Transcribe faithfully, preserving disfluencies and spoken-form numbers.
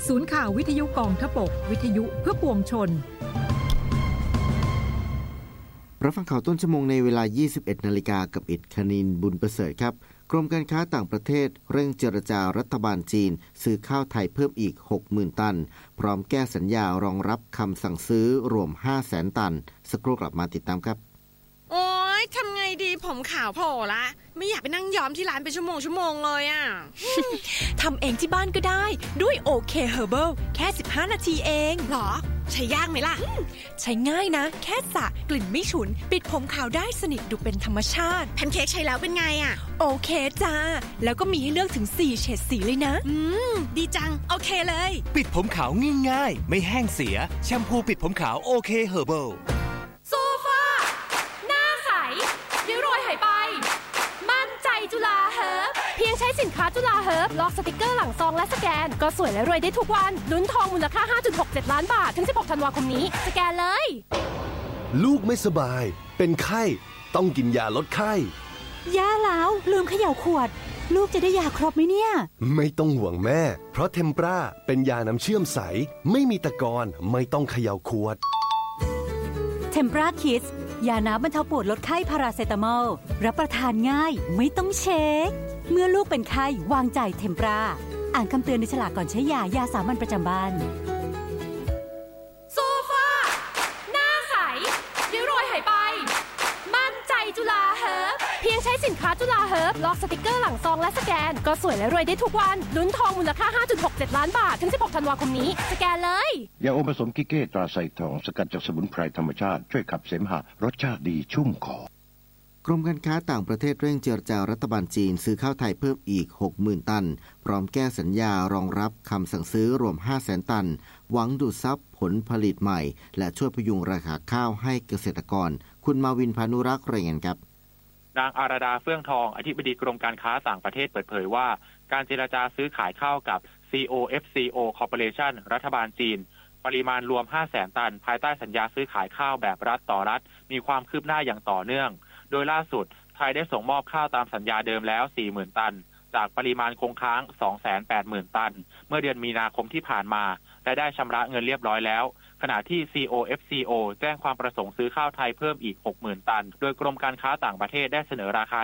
ศูนย์ข่าววิทยุกองทพบกวิทยุเพื่อปวงชนรับฟังข่าวต้นชั่วโมงในเวลา ยี่สิบเอ็ดนาฬิกา กับอิฐคณินบุญประเสริฐครับกรมการค้าต่างประเทศเร่งเจรจารัฐบาลจีนซื้อข้าวไทยเพิ่มอีก หกหมื่น ตันพร้อมแก้สัญญารองรับคำสั่งซื้อรวม ห้าแสน ตันสักครู่กลับมาติดตามครับโอ๊ยทำไงดีผมขาวโผล่ละไม่อยากไปนั่งย้อมที่ร้านเป็นชั่วโมงชั่วโมงเลยอ่ะทำเองที่บ้านก็ได้ด้วยโอเคเฮอร์เบิลแค่สิบห้านาทีเองหรอใช้ยากไหมล่ะใช้ง่ายนะแค่สระกลิ่นไม่ฉุนปิดผมขาวได้สนิทดูเป็นธรรมชาติแพนเค้กใช้แล้วเป็นไงอ่ะโอเคจ้าแล้วก็มีให้เลือกถึงสี่เฉดสีเลยนะอืมดีจังโอเคเลยปิดผมขาวง่ายๆไม่แห้งเสียแชมพูปิดผมขาวโอเคเฮอร์เบิลโซฟาหน้าใสริ้วรอยหายไปมั่นใจจุฬาเฮิร์บเพียงใช้สินค้าจุฬาเฮิร์บลอกสติกเกอร์หลังซองและสแกนก็สวยและรวยได้ทุกวันลุ้นทองมูลค่า ห้าจุดหกเจ็ด ล้านบาทถึงสิบหกธันวาคมนี้สแกนเลยลูกไม่สบายเป็นไข้ต้องกินยาลดไข้ย่าแล้วลืมเขย่าขวดลูกจะได้ยาครบไหมเนี่ยไม่ต้องห่วงแม่เพราะเทมปราเป็นยาน้ำเชื่อมใสไม่มีตะกอนไม่ต้องเขย่าขวดเทมปราคิดส์ยาน้ำบรรเทาปวดลดไข้พาราเซตามอลรับประทานง่ายไม่ต้องเช็คเมื่อลูกเป็นไข้วางใจเทมปราอ่านคำเตือนในฉลากก่อนใช้ยายาสามัญประจำบ้านโซฟาหน้าใสริ้วรอยหายไปมั่นใจจุฬาเฮิร์บเพียงใช้สินค้าจุฬาเฮิร์บลอกสติกเกอร์หลังซองและสแกนก็สวยและรวยได้ทุกวันลุ้นทองมูลค่า ห้าจุดหกเจ็ด ล้านบาทถึงสิบหกธันวาคมนี้สแกนเลยยาอมผสมกิเก้ตราไซทองสกัดจากสมุนไพรธรรมชาติช่วยขับเสมหะรสชาติดีชุ่มคอกรมการค้าต่างประเทศเร่งเจรจารัฐบาลจีนซื้อข้าวไทยเพิ่มอีก หกหมื่น ตันพร้อมแก้สัญญารองรับคำสั่งซื้อรวม ห้าแสน ตันหวังดูดซับผลผลิตใหม่และช่วยพยุงราคาข้าวให้เกษตรกรคุณมาวินพานุรักษ์รายงานครับนางอาราดาเฟื่องทองอธิบดีกรมการค้าต่างประเทศเปิดเผยว่าการเจรจาซื้อขายข้าวกับ ซี โอ เอฟ ซี โอ Corporation รัฐบาลจีนปริมาณรวม ห้าแสน ตันภายใต้สัญญาซื้อขายข้าวแบบรัฐต่อรัฐมีความคืบหน้าอย่างต่อเนื่องโดยล่าสุดไทยได้ส่งมอบข้าวตามสัญญาเดิมแล้ว สี่หมื่น ตันจากปริมาณคงค้าง สองแสนแปดหมื่น ตันเมื่อเดือนมีนาคมที่ผ่านมาและได้ชำระเงินเรียบร้อยแล้วขณะที่ ซี โอ เอฟ ซี โอ แจ้งความประสงค์ซื้อข้าวไทยเพิ่มอีก หกหมื่น ตันโดยกรมการค้าต่างประเทศได้เสนอราคา